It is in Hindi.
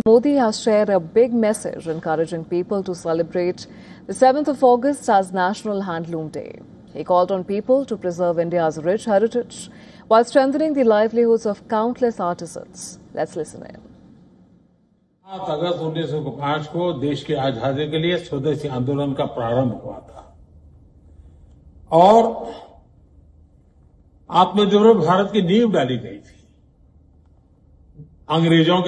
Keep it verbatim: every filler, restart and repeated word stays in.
Modi has shared a big message encouraging people to celebrate the seventh of August as National Handloom Day. He called on people to preserve India's rich heritage while strengthening the livelihoods of countless artisans. Let's listen in. सात अगस्त उन्नीस सौ पांच को देश की आजादी के लिए स्वदेशी आंदोलन का प्रारंभ हुआ था और आत्मनिर्भर भारत की नींव डाली गई थी। अंग्रेजों के